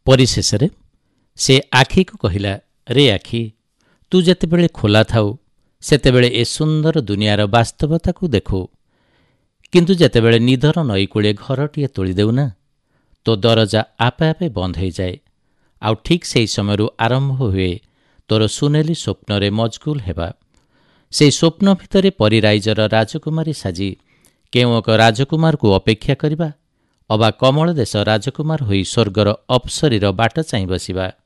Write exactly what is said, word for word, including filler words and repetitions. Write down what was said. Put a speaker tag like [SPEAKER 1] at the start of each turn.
[SPEAKER 1] ପରିଶେଷରେ ସେ ଆଖିକୁ କହିଲା, ରେ ଆଖି, ତୁ ଯେତେବେଳେ ଖୋଲା ଥାଉ ସେତେବେଳେ ଏ ସୁନ୍ଦର ଦୁନିଆର ବାସ୍ତବତାକୁ ଦେଖୁ, କିନ୍ତୁ ଯେତେବେଳେ ନିଦର ନଈକୂଳେ ଘରଟିଏ ତୋଳିଦେଉ ନା, ତୋ ଦରଜା ଆପେ ଆପେ ବନ୍ଦ ହୋଇଯାଏ। ଆଉ ଠିକ୍ ସେହି ସମୟରୁ ଆରମ୍ଭ ହୁଏ ତୋର ସୁନେଲି ସ୍ୱପ୍ନରେ ମଜଗୁଲ ହେବା। ସେହି ସ୍ୱପ୍ନ ଭିତରେ ପରିରାଇଜର ରାଜକୁମାରୀ ସାଜି କେଉଁ ଏକ ରାଜକୁମାରକୁ ଅପେକ୍ଷା କରିବା, ଅବା କମଳ ଦେଶ ରାଜକୁମାର ହୋଇ ସ୍ୱର୍ଗର ଅପ୍ସରୀର ବାଟ ଚାହିଁ ବସିବା।